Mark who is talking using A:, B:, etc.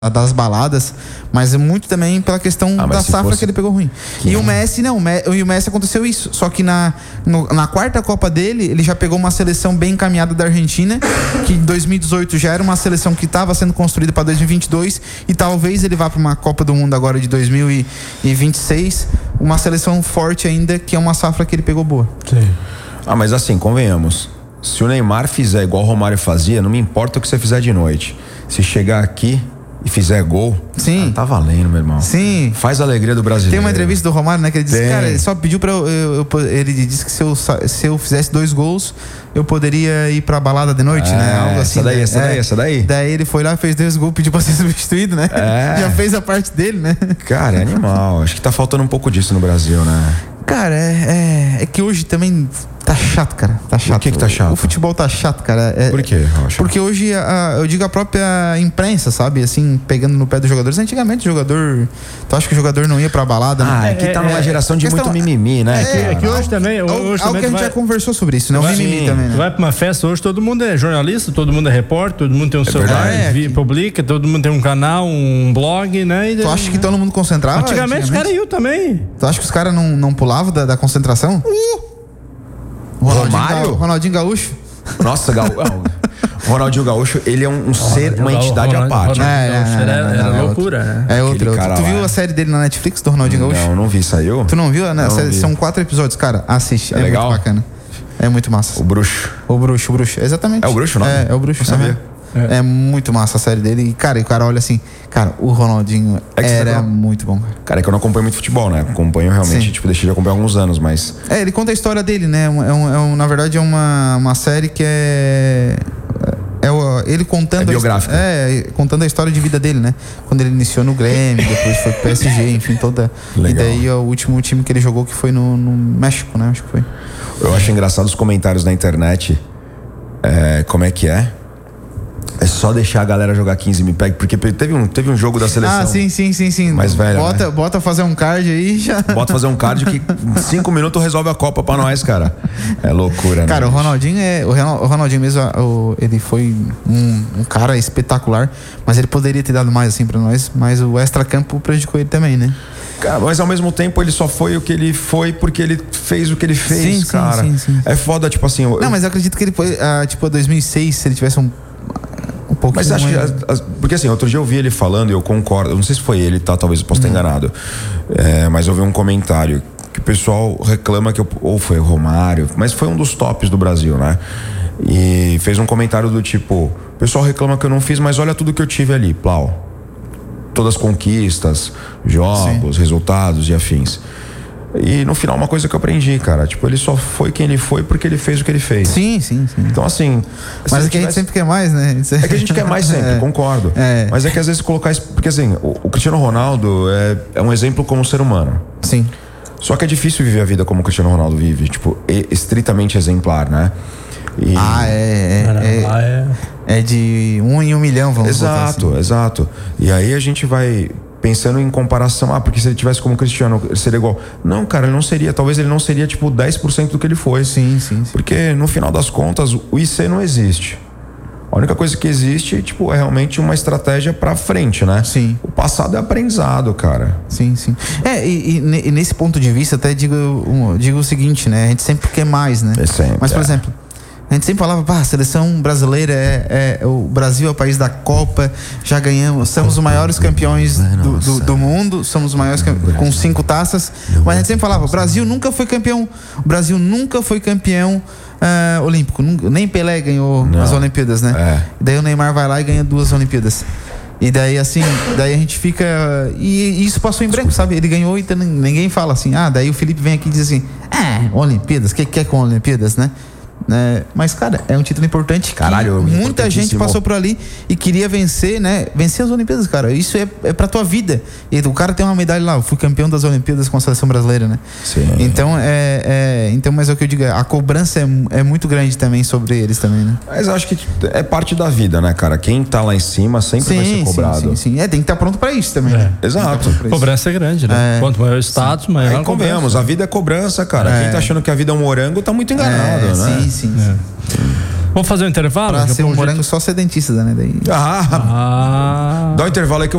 A: das baladas, mas muito também pela questão da safra que ele pegou ruim. E o Messi não, e o Messi aconteceu isso, só que na quarta Copa dele, ele já pegou uma seleção bem encaminhada da Argentina, que em 2018 já era uma seleção que estava sendo construída para 2022, e talvez ele vá para uma Copa do Mundo agora de 2026, uma seleção forte ainda, que é uma safra que ele pegou boa.
B: Sim.
C: Mas assim, convenhamos, se o Neymar fizer igual o Romário fazia, não me importa o que você fizer de noite, se chegar aqui e fizer gol,
A: sim,
C: tá valendo, meu irmão.
A: Sim.
C: Faz a alegria do brasileiro.
A: Tem uma entrevista do Romário, né, que ele disse, cara, ele só pediu pra ele disse que se eu fizesse 2 gols, eu poderia ir pra balada de noite, né? Algo assim.
C: Essa daí.
A: Daí ele foi lá, fez 2 gols, pediu pra ser substituído, né? Já fez a parte dele, né?
C: Cara, é animal. Acho que tá faltando um pouco disso no Brasil, né?
A: Cara, é que hoje também tá chato, cara. Tá chato.
C: Por que tá chato?
A: O futebol tá chato, cara.
C: Por quê, Rocha?
A: Porque hoje, eu digo a própria imprensa, sabe? Assim, pegando no pé dos jogadores. Antigamente, o jogador... Tu acha que o jogador não ia pra balada?
C: É que tá numa geração de muito mimimi, né?
B: É que hoje também...
A: Algo que a gente já conversou sobre isso, né? O mimimi também, né?
B: Tu vai pra uma festa, hoje todo mundo é jornalista, todo mundo é repórter, todo mundo tem um celular, publica, todo mundo tem um canal, um blog, né?
A: Tu acha que todo mundo concentrava?
B: Antigamente os caras iam também.
A: Tu acha que os caras não pulavam da concentração? Ronaldinho Gaúcho.
C: Nossa, Ronaldinho Gaúcho, ele é um ser, uma entidade à parte.
B: Era loucura, né?
A: É outro. Tu viu a série dele na Netflix, do Ronaldinho Gaúcho?
C: Não vi, saiu?
A: Tu não viu? São 4 episódios, cara. Assiste, é
C: legal?
A: Muito bacana. É muito massa.
C: O Bruxo.
A: O Bruxo, exatamente.
C: É o Bruxo, não?
A: É o Bruxo, sabia? É muito massa a série dele. E, cara, o cara olha assim, cara, o Ronaldinho era muito bom, cara.
C: Cara, é que eu não acompanho muito futebol, né? Acompanho realmente, deixei de acompanhar há alguns anos, mas...
A: ele conta a história dele, né? Na verdade, é uma série que ele contando...
C: É biográfica.
A: Contando a história de vida dele, né? Quando ele iniciou no Grêmio, depois foi pro PSG, enfim, toda...
C: Legal.
A: E daí o último time que ele jogou que foi no México, né? Acho que foi.
C: Eu acho engraçado os comentários na internet. Como é que é? É só deixar a galera jogar 15 me pega, porque teve um jogo da seleção.
A: Sim.
C: Mais velho,
A: bota fazer um card aí já.
C: Bota fazer um card que em 5 minutos resolve a Copa pra nós, cara. É loucura, né?
A: Cara, o Ronaldinho o Ronaldinho mesmo, ele foi um cara espetacular, mas ele poderia ter dado mais assim pra nós, mas o extracampo prejudicou ele também, né?
C: Cara, mas ao mesmo tempo ele só foi o que ele foi porque ele fez o que ele fez, cara.
A: Sim.
C: É foda, tipo assim...
A: Não, mas eu acredito que ele foi, tipo, 2006, se ele tivesse um pouquinho...
C: Mas acho que... Porque assim, outro dia eu vi ele falando e eu concordo. Eu não sei se foi ele, tá? Talvez eu possa estar enganado. Mas eu vi um comentário que o pessoal reclama que... Ou foi o Romário, mas foi um dos tops do Brasil, né? E fez um comentário do tipo... O pessoal reclama que eu não fiz, mas olha tudo que eu tive ali, plau. Todas as conquistas, jogos, resultados e afins. E no final, uma coisa que eu aprendi, cara, tipo, ele só foi quem ele foi porque ele fez o que ele fez.
A: Sim.
C: Então, assim...
A: Mas é que a gente sempre quer mais, né?
C: É que a gente quer mais sempre, concordo. Mas é que às vezes colocar isso... Porque assim, o Cristiano Ronaldo é um exemplo como ser humano.
A: Sim.
C: Só que é difícil viver a vida como o Cristiano Ronaldo vive, tipo, estritamente exemplar, né? E...
A: É de 1 em 1 milhão, vamos botar assim.
C: Exato. E aí a gente vai pensando em comparação, porque se ele tivesse como Cristiano, ele seria igual. Não, cara, ele não seria, talvez ele não seria tipo 10% do que ele foi.
A: Sim.
C: Porque no final das contas, o IC não existe. A única coisa que existe, tipo, é realmente uma estratégia pra frente, né?
A: Sim.
C: O passado é aprendizado, cara.
A: Sim. E nesse ponto de vista, até digo o seguinte, né? A gente sempre quer mais, né? Mas, por exemplo, a gente sempre falava, a seleção brasileira o Brasil é o país da Copa, já ganhamos, somos os maiores campeões do mundo, somos os maiores com 5 taças, mas a gente sempre falava, o Brasil nunca foi campeão olímpico, nem Pelé ganhou as Olimpíadas, né? Daí o Neymar vai lá e ganha 2 Olimpíadas. E daí assim, a gente fica... E isso passou em branco, sabe? Ele ganhou e ninguém fala assim, daí o Felipe vem aqui e diz assim, Olimpíadas, o que é com Olimpíadas, né? Mas, cara, é um título importante.
C: Caralho,
A: muita gente passou por ali e queria vencer, né? Vencer as Olimpíadas, cara. Isso é pra tua vida. E o cara tem uma medalha lá, eu fui campeão das Olimpíadas com a seleção brasileira, né?
C: Sim.
A: Então, mas é o que eu digo, a cobrança é muito grande também sobre eles também, né?
C: Mas eu acho que é parte da vida, né, cara? Quem tá lá em cima sempre vai ser cobrado.
A: Sim. Tem que estar pronto pra isso também, né?
C: Exato.
B: A cobrança é grande, né? Quanto maior o status, maior a
C: cobrança. A vida é cobrança, cara. Quem tá achando que a vida é um morango tá muito enganado, né?
A: Sim.
B: Vamos fazer um intervalo?
A: Pra ser um morango só ser dentista, né? Daí...
C: Dá um intervalo aí que eu